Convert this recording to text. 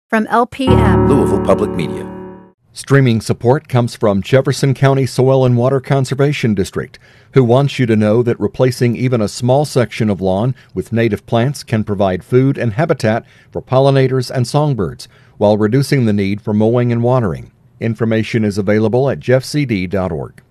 From LPM, Louisville Public Media. Streaming support comes from Jefferson County Soil and Water Conservation District, who wants you to know that replacing even a small section of lawn with native plants can provide food and habitat for pollinators and songbirds, while reducing the need for mowing and watering. Information is available at jeffcd.org.